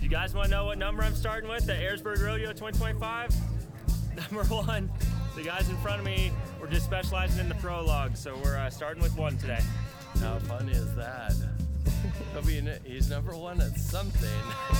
You guys want to know what number I'm starting with at Ayresburg Rodeo 2025? Number 1. The guys in front of me were just specializing in the prologue, so we're starting with 1 today. How funny is that? He's number 1 at something.